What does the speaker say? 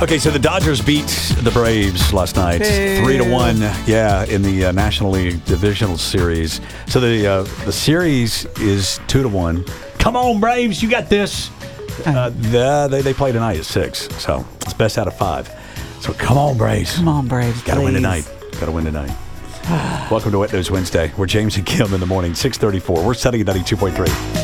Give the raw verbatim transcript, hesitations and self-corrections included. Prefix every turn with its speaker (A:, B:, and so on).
A: Okay, so the Dodgers beat the Braves last night,
B: Hey.
A: three to one. Yeah, in the uh, National League Divisional Series. So the uh, the series is two to one. Come on, Braves, you got this. Uh, the, they they play tonight at six, so it's best out of five. So come on, Braves.
B: Come on, Braves.
A: Got to win
B: please.
A: tonight. Got to win tonight. Welcome to Wet News Wednesday. We're James and Kim in the morning, six thirty-four. We're setting at ninety-two point three.